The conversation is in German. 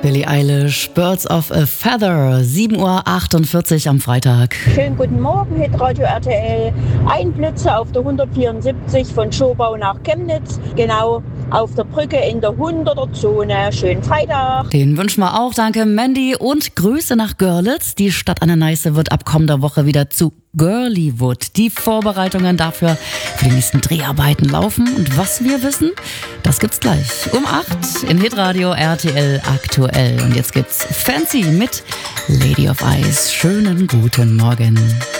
Billie Eilish, Birds of a Feather, 7:48 Uhr am Freitag. Schönen guten Morgen, Hitradio RTL. Einblitze auf der 174 von Schobau nach Chemnitz, genau auf der Brücke in der 100er-Zone. Schönen Freitag. Den wünschen wir auch, danke Mandy. Und Grüße nach Görlitz. Die Stadt an der Neiße wird ab kommender Woche wieder zu Girlywood. Die Vorbereitungen dafür für die nächsten Dreharbeiten laufen. Und was wir wissen, das gibt's gleich um 8 in Hitradio RTL aktuell. Und jetzt gibt's Fancy mit Lady of Ice. Schönen guten Morgen.